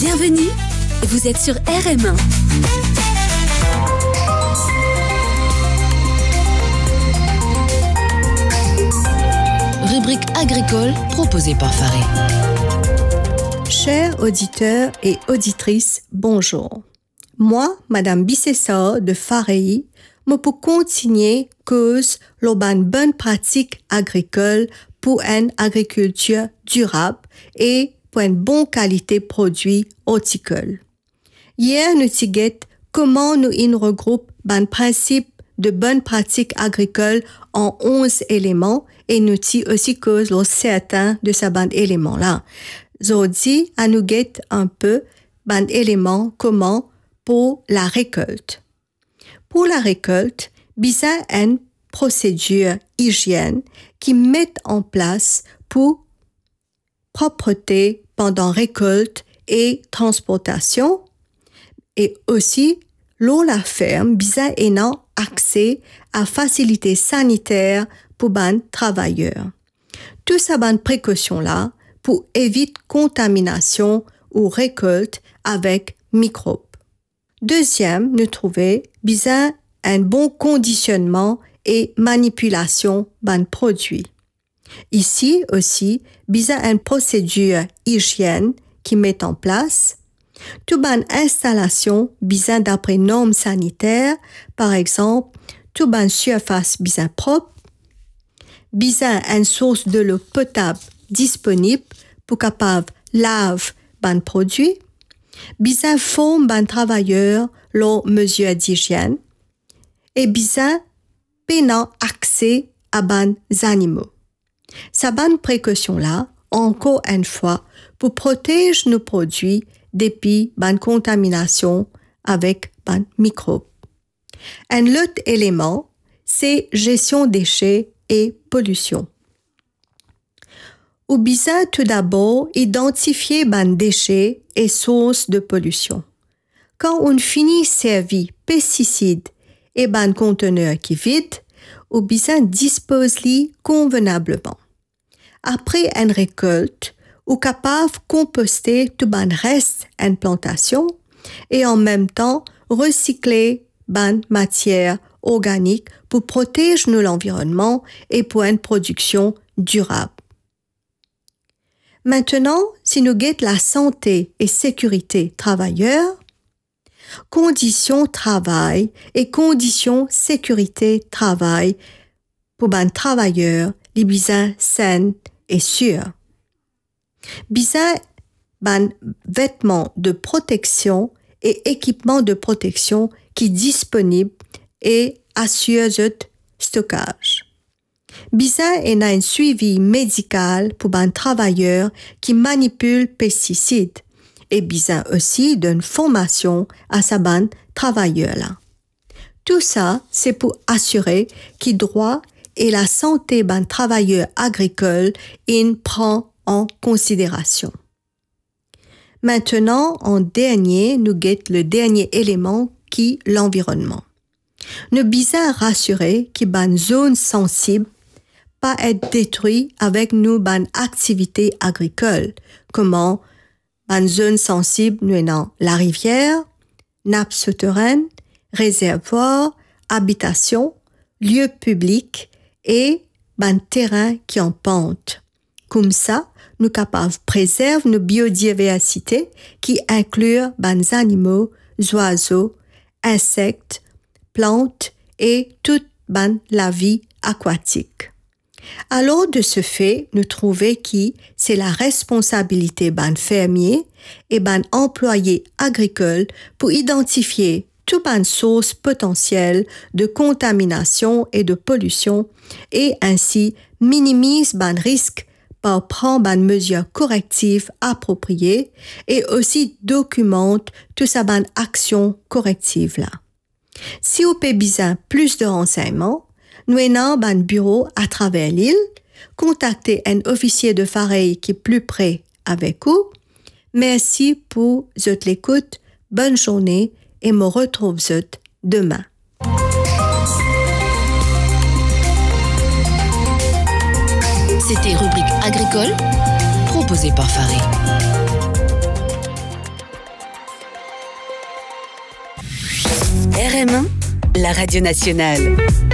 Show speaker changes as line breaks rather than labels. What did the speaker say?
Bienvenue, vous êtes sur RM1. Rubrique agricole proposée par Faré.
Chers auditeurs et auditrices, bonjour. Moi, Madame Bissessao de Faré, me pour continuer cause l'auban bonne pratique agricole pour une agriculture durable et pour une bonne qualité produit horticole. Hier, nous tiguet comment nous regroupe un principe de bonne pratique agricole en 11 éléments et nous aussi cause certains de ces bons éléments-là. Aujourd'hui, à nous guette un peu un élément comment pour la récolte. Pour la récolte, bizarre une procédure hygiène qui met en place pour propreté pendant récolte et transportation et aussi l'eau la ferme bizarre ayant accès à facilités sanitaires pour les travailleurs. Tout ça bonne précaution là pour éviter contamination ou récolte avec microbes. Deuxième, nous trouvons bizarre un bon conditionnement et manipulation des produits. Ici aussi, bizarre une procédure hygiène qui met en place toute bonne installation bizarre d'après normes sanitaires, par exemple, toute bonne surface bizarre propre, bizarre une source de l'eau potable disponible pour capable lave ban produits, bizarre forme ban travailleurs leurs mesures d'hygiène et bizarre pénant accès à ban animaux. Sa bonne précaution là, encore une fois, pour protéger nos produits depuis ban contamination avec ban microbes. Un autre élément, c'est gestion déchets et pollution. Ou bizarre tout d'abord identifier ban déchets et sources de pollution. Quand on finit servi pesticides et ban conteneur qui vide, ou bizarre dispose-les convenablement. Après une récolte, ou capable composter tout ban reste en plantation et en même temps recycler ban matière organique pour protéger l'environnement et pour une production durable. Maintenant, si nous guettons la santé et sécurité travailleurs, conditions travail et conditions sécurité travail pour ban travailleurs, les bizarres sains et sûrs. Bizarre ban vêtements de protection et équipements de protection qui disponibles et assurent le stockage. Bizarre est un suivi médical pour ban travailleurs qui manipulent pesticides et bizarre aussi d'une formation à sa ban travailleurs là. Tout ça, c'est pour assurer qu'il droit et la santé ban travailleurs agricoles in prend en considération. Maintenant, en dernier, nous guette le dernier élément qui l'environnement. Nous bizarre rassurer que ban zone sensible pas être détruit avec nous ban activité agricole, comment ban zone sensible nous ayons la rivière, nappe souterraine, réservoir, habitation, lieu public et ban terrain qui en pente. Comme ça, nous capables préserver nos biodiversité qui inclut ban animaux, oiseaux, insectes, plantes et toute ban la vie aquatique. Alors de ce fait, nous trouvons que c'est la responsabilité ban fermier et ban employé agricole pour identifier toute ban source potentielle de contamination et de pollution et ainsi minimise ban risque par prendre ban mesures correctives appropriées et aussi documente toute sa ban action corrective là. Si vous avez besoin plus de renseignements, nous avons un bureau à travers l'île, contactez un officier de Faré qui est plus près avec vous. Merci pour votre écoute, bonne journée et me retrouve demain.
C'était Rubrique agricole, proposée par Faré. RM1, la radio nationale.